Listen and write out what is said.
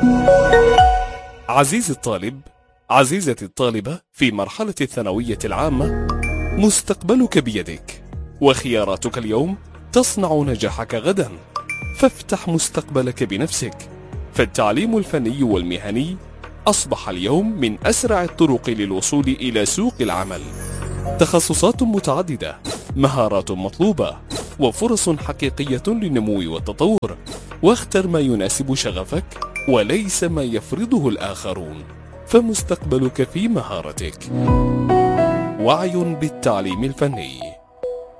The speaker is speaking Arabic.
عزيزي الطالب، عزيزتي الطالبة في مرحلة الثانوية العامة، مستقبلك بيدك، وخياراتك اليوم تصنع نجاحك غدا. فافتح مستقبلك بنفسك، فالتعليم الفني والمهني أصبح اليوم من أسرع الطرق للوصول إلى سوق العمل. تخصصات متعددة، مهارات مطلوبة، وفرص حقيقية للنمو والتطور. واختر ما يناسب شغفك وليس ما يفرضه الآخرون، فمستقبلك في مهارتك. وعي بالتعليم الفني.